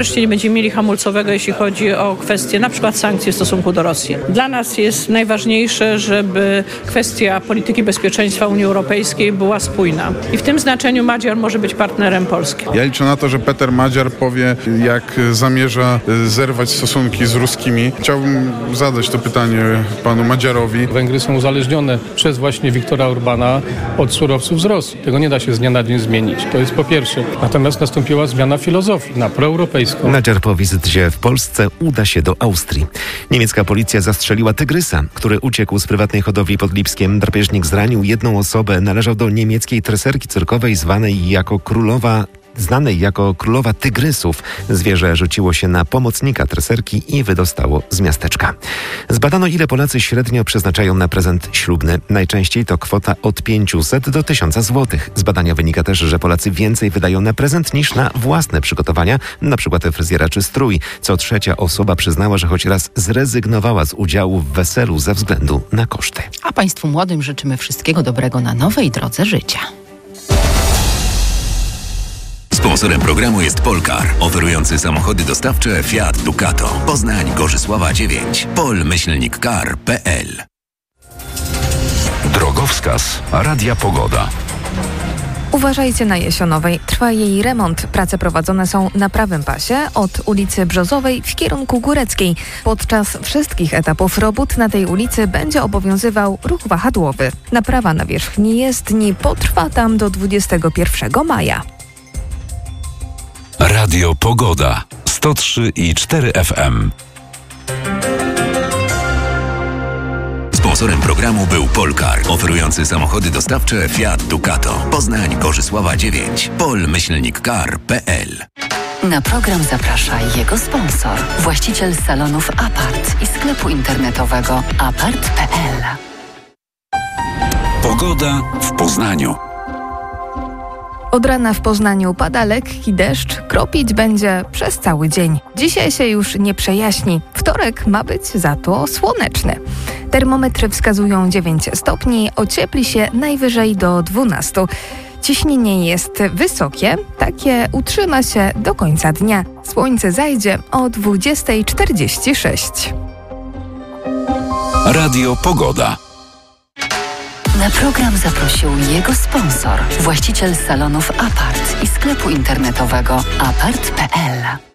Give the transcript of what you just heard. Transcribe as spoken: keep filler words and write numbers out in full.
Wreszcie nie będziemy mieli hamulcowego, jeśli chodzi o kwestie na przykład sankcji w stosunku do Rosji. Dla nas jest najważniejsze, żeby kwestia polityki bezpieczeństwa Unii Europejskiej była spójna. I w tym znaczeniu Madziar może być partnerem Polski. Ja liczę na to, że Peter Madziar powie, jak zamierza zerwać stosunki z ruskimi. Chciałbym zadać to pytanie panu Madziarowi. Węgry są uzależnione przez właśnie Viktora Orbana od surowców z Rosji. Tego nie da się z dnia na dzień zmienić. To jest po pierwsze. Natomiast nastąpiła zmiana filozofii na proeuropejską. Madziar po wizycie w Polsce uda się do Austrii. Niemiecka policja zastrzeliła tygrysa, który uciekł z prywatnej hodowli pod Lipskiem. Drapieżnik zranił jedną osobę. Należał do niemieckiej treserki cyrkowej zwanej jako królowa Znanej jako królowa tygrysów. Zwierzę rzuciło się na pomocnika treserki i wydostało z miasteczka. Zbadano, ile Polacy średnio przeznaczają na prezent ślubny. Najczęściej to kwota od pięćset do tysiąca złotych. Z badania wynika też, że Polacy więcej wydają na prezent niż na własne przygotowania, na przykład fryzjera czy strój. Co trzecia osoba przyznała, że choć raz zrezygnowała z udziału w weselu ze względu na koszty. A Państwu młodym życzymy wszystkiego dobrego na nowej drodze życia. Sponsorem programu jest Polkar, oferujący samochody dostawcze Fiat Ducato. Poznań, Gorzysława dziewięć. pol myślnik kar kropka p l. Drogowskaz Radia Pogoda. Uważajcie na Jesionowej. Trwa jej remont. Prace prowadzone są na prawym pasie od ulicy Brzozowej w kierunku Góreckiej. Podczas wszystkich etapów robót na tej ulicy będzie obowiązywał ruch wahadłowy. Naprawa nawierzchni jezdni potrwa tam do dwudziestego pierwszego maja. Radio Pogoda sto trzy i cztery F M. Sponsorem programu był Polkar, oferujący samochody dostawcze Fiat Ducato. Poznań, Gorzysława dziewięć. pol myślnik kar kropka p l. Na program zaprasza jego sponsor, właściciel salonów Apart i sklepu internetowego apart kropka p l. Pogoda w Poznaniu. Od rana w Poznaniu pada lekki deszcz, kropić będzie przez cały dzień. Dzisiaj się już nie przejaśni. Wtorek ma być za to słoneczny. Termometry wskazują dziewięć stopni, ociepli się najwyżej do dwunastu. Ciśnienie jest wysokie, takie utrzyma się do końca dnia. Słońce zajdzie o dwudziesta czterdzieści sześć. Radio Pogoda. Na program zaprosił jego sponsor, właściciel salonów Apart i sklepu internetowego apart kropka p l.